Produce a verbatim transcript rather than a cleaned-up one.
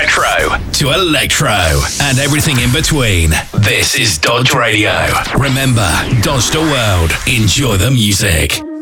retro to electro and everything in between. This is Dodge Radio. Remember, dodge the world. Enjoy the music.